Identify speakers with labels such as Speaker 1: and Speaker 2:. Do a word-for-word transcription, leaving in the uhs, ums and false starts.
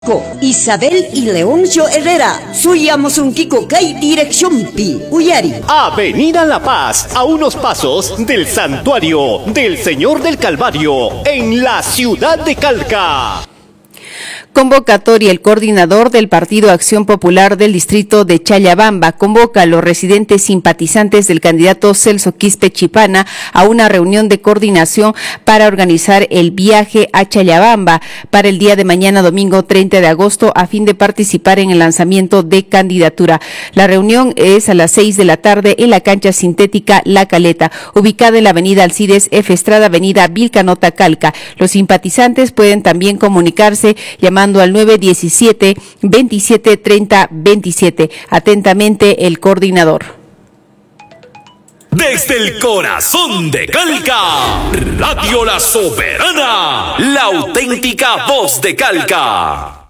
Speaker 1: Isabel y Leoncio Herrera, suyamos un Kiko Kai dirección Pi, Uyari.
Speaker 2: Avenida La Paz, a unos pasos del Santuario del Señor del Calvario, en la ciudad de Calca.
Speaker 3: Convocatoria. El coordinador del Partido Acción Popular del distrito de Chayabamba convoca a los residentes simpatizantes del candidato Celso Quispe Chipana a una reunión de coordinación para organizar el viaje a Chayabamba para el día de mañana, domingo treinta de agosto, a fin de participar en el lanzamiento de candidatura. La reunión es a las seis de la tarde en la cancha sintética La Caleta, ubicada en la avenida Alcides F. Estrada, avenida Vilcanota, Calca. Los simpatizantes pueden también comunicarse llamando al nueve diecisiete, veintisiete treinta, veintisiete. Atentamente, el coordinador.
Speaker 4: Desde el corazón de Calca, Radio La Soberana, la auténtica voz de Calca.